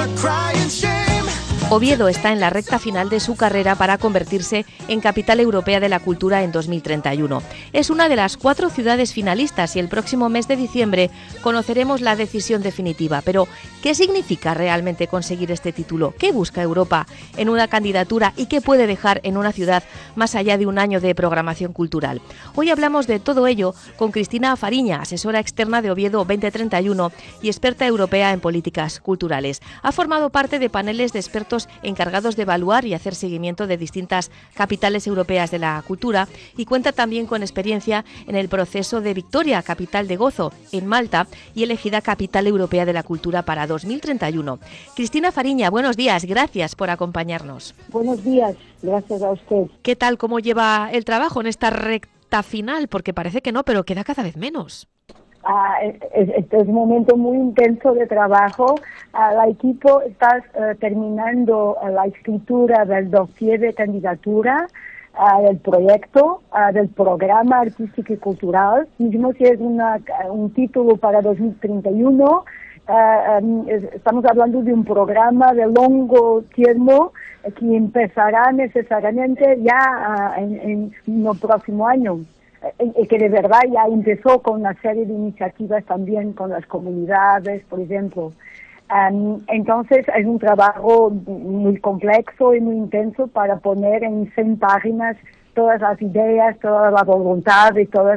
Oviedo está en la recta final de su carrera para convertirse en Capital Europea de la Cultura en 2031. Es una de las 4 ciudades finalistas y el próximo mes de diciembre conoceremos la decisión definitiva. Pero, ¿qué significa realmente conseguir este título? ¿Qué busca Europa en una candidatura y qué puede dejar en una ciudad más allá de un año de programación cultural? Hoy hablamos de todo ello con Cristina Fariña, asesora externa de Oviedo 2031 y experta europea en políticas culturales. Ha formado parte de paneles de expertos encargados de evaluar y hacer seguimiento de distintas capitales europeas de la cultura y cuenta también con experiencia en el proceso de Victoria, capital de Gozo, en Malta, y elegida Capital Europea de la Cultura para 2031. Cristina Fariña, buenos días, gracias por acompañarnos. Buenos días, gracias a usted. ¿Qué tal, cómo lleva el trabajo en esta recta final? Porque parece que no, pero queda cada vez menos. Este es un momento muy intenso de trabajo. El equipo está terminando la escritura del dossier de candidatura, del proyecto, del programa artístico y cultural, mismo si es un título para 2031. Estamos hablando de un programa de largo tiempo que empezará necesariamente ya en el próximo año. Que de verdad ya empezó con una serie de iniciativas también con las comunidades, por ejemplo. Entonces es un trabajo muy complejo y muy intenso para poner en 100 páginas todas las ideas, toda la voluntad y todas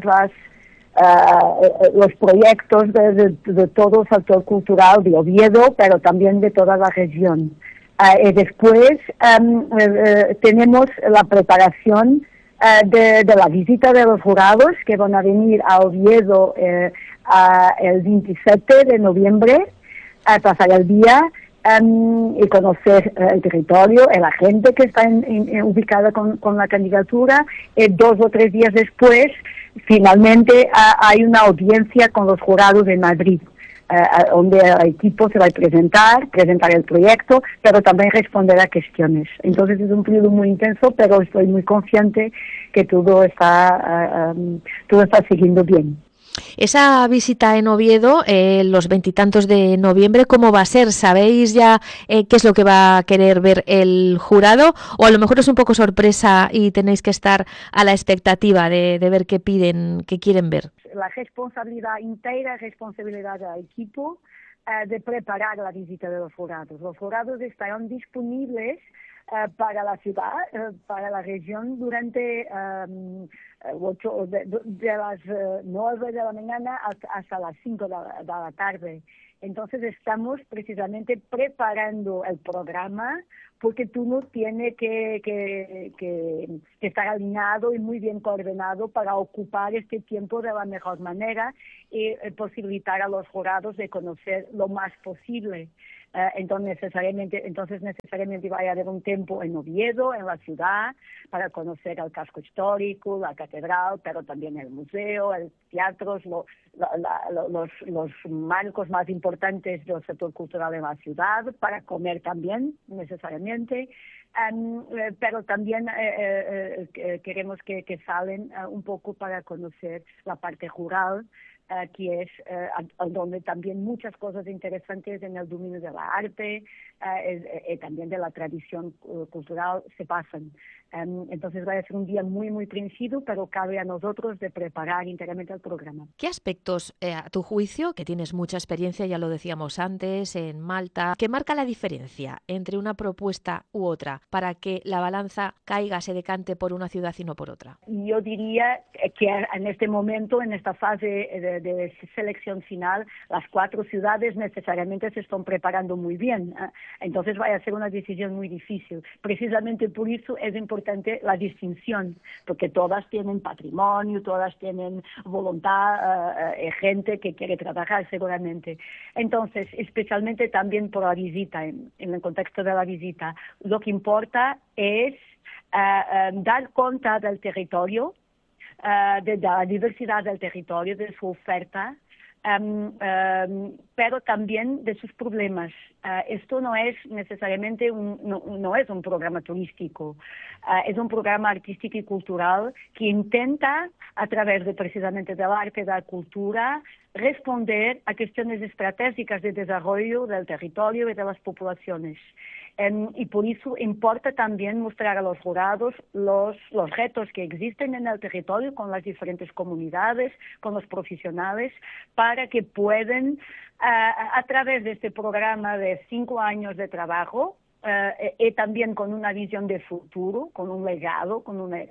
los proyectos de todo el sector cultural de Oviedo, pero también de toda la región. Después tenemos la preparación de la visita de los jurados que van a venir a Oviedo el 27 de noviembre a pasar el día y conocer el territorio, la gente que está ubicada con la candidatura. 2 o 3 días después, finalmente, hay una audiencia con los jurados en Madrid, donde el equipo se va a presentar el proyecto, pero también responder a cuestiones. Entonces es un periodo muy intenso, pero estoy muy consciente que todo está siguiendo bien. Esa visita en Oviedo, los 20 y tantos de noviembre, ¿cómo va a ser? ¿Sabéis ya qué es lo que va a querer ver el jurado? ¿O a lo mejor es un poco sorpresa y tenéis que estar a la expectativa de ver qué piden, qué quieren ver? La entera responsabilidad del equipo de preparar la visita de los jurados. Los jurados estarán disponibles para la ciudad, para la región durante de las 9 de la mañana hasta las 5 de la tarde. Entonces estamos precisamente preparando el programa porque turno tiene que estar alineado y muy bien coordinado para ocupar este tiempo de la mejor manera y posibilitar a los jurados de conocer lo más posible. Entonces necesariamente va a haber un tiempo en Oviedo, en la ciudad, para conocer el casco histórico, la catedral, pero también el museo, el teatro, los marcos más importantes del sector cultural en la ciudad, para comer también, necesariamente. Pero también queremos que salen un poco para conocer la parte rural, que es donde también muchas cosas interesantes en el dominio de la arte también de la tradición cultural se pasan. Entonces va a ser un día muy, muy príncipe, pero cabe a nosotros de preparar íntegramente el programa. ¿Qué aspectos, a tu juicio, que tienes mucha experiencia, ya lo decíamos antes, en Malta, que marca la diferencia entre una propuesta u otra para que la balanza caiga, se decante por una ciudad y no por otra? Yo diría que en este momento, en esta fase de selección final, las 4 ciudades necesariamente se están preparando muy bien. Entonces va a ser una decisión muy difícil. Precisamente por eso es importante la distinción, porque todas tienen patrimonio, todas tienen voluntad, gente que quiere trabajar seguramente. Entonces, especialmente también por la visita, en el contexto de la visita, lo que importa es dar cuenta del territorio, de la diversidad del territorio, de su oferta, pero también de sus problemas. Esto no es necesariamente no es un programa turístico, es un programa artístico y cultural que intenta, a través de precisamente del arte y de la cultura, responder a cuestiones estratégicas de desarrollo del territorio y de las poblaciones. Y por eso importa también mostrar a los jurados los retos que existen en el territorio con las diferentes comunidades, con los profesionales, para que puedan, a través de este programa de 5 años de trabajo, y también con una visión de futuro, con un legado,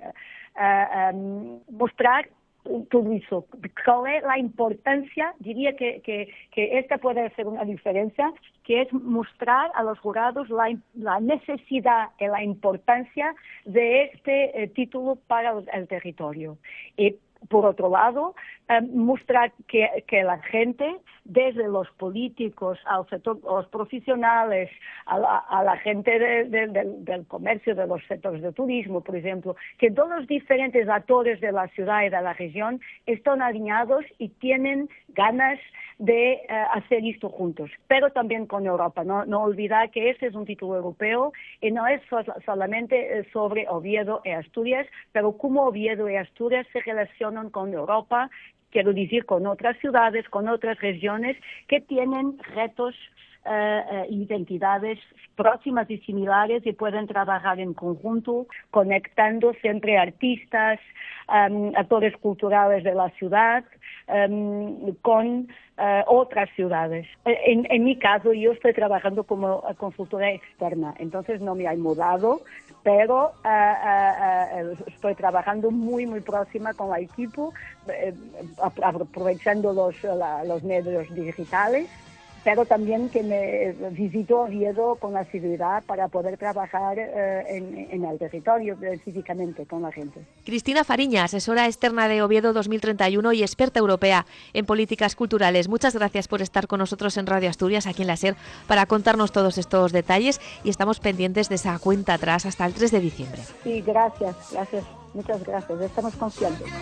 mostrar todo eso. ¿Cuál es la importancia? Diría que esta puede ser una diferencia, que es mostrar a los jurados la necesidad y la importancia de este título para el territorio. Y por otro lado, mostrar que la gente, desde los políticos al sector, los profesionales, a la gente del comercio, de los sectores de turismo, por ejemplo, que todos los diferentes actores de la ciudad y de la región están alineados y tienen ganas de hacer esto juntos, pero también con Europa. No olvidar que este es un título europeo y no es solamente sobre Oviedo y Asturias, pero como Oviedo y Asturias se relacionan con Europa, quiero decir, con otras ciudades, con otras regiones que tienen retos, identidades próximas y similares y pueden trabajar en conjunto, conectando siempre artistas, actores culturales de la ciudad con otras ciudades. En mi caso, yo estoy trabajando como consultora externa, entonces no me he mudado, pero estoy trabajando muy próxima con el equipo, aprovechando los medios digitales, pero también que me visito Oviedo con asiduidad para poder trabajar en el territorio físicamente con la gente. Cristina Fariña, asesora externa de Oviedo 2031 y experta europea en políticas culturales. Muchas gracias por estar con nosotros en Radio Asturias, aquí en la SER, para contarnos todos estos detalles, y estamos pendientes de esa cuenta atrás hasta el 3 de diciembre. Sí, gracias. Muchas gracias. Estamos confiantes.